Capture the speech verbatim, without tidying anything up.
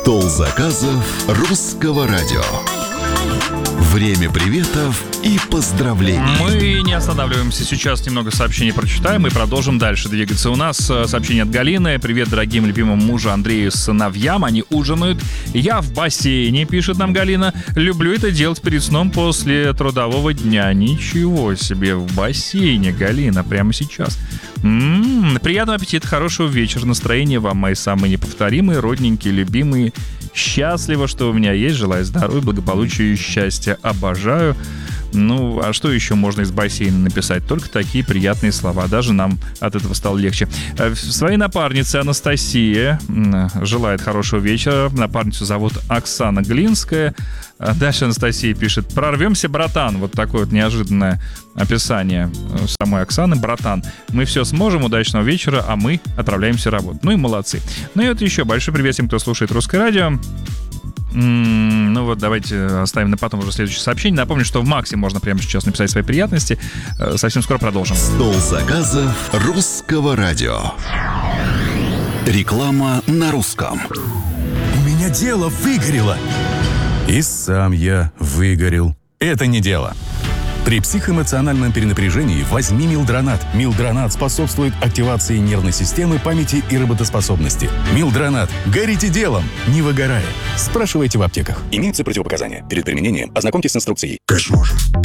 Стол заказов русского радио. Время приветов и поздравлений. Мы не останавливаемся. Сейчас немного сообщений прочитаем и продолжим дальше двигаться. У нас сообщение от Галины. Привет дорогим любимым мужу Андрею с сыновьям. Они ужинают. Я в бассейне, пишет нам Галина. Люблю это делать перед сном после трудового дня. Ничего себе, в бассейне, Галина, прямо сейчас. М-м-м, приятного аппетита, хорошего вечера, настроения вам, мои самые неповторимые, родненькие, любимые. Счастливо, что у меня есть. Желаю здоровья, благополучия и счастья. Обожаю. Ну, а что еще можно из бассейна написать? Только такие приятные слова. Даже нам от этого стало легче. Своей напарнице Анастасия желает хорошего вечера. Напарницу зовут Оксана Глинская. Дальше Анастасия пишет: «Прорвемся, братан». Вот такое вот неожиданное описание самой Оксаны. Братан, мы все сможем, удачного вечера, а мы отправляемся работать. Ну и молодцы. Ну и вот еще большой привет всем, кто слушает Русское радио. Mm, ну вот, давайте оставим на потом уже следующее сообщение. Напомню, что в Максе можно прямо сейчас написать свои приятности. Совсем скоро продолжим. Стол заказов русского радио. Реклама на русском. У меня дело выгорело. И сам я выгорел. Это не дело. При психоэмоциональном перенапряжении возьми Милдронат. Милдронат способствует активации нервной системы, памяти и работоспособности. Милдронат. Горите делом, не выгорая. Спрашивайте в аптеках. Имеются противопоказания. Перед применением ознакомьтесь с инструкцией. Кэшмош.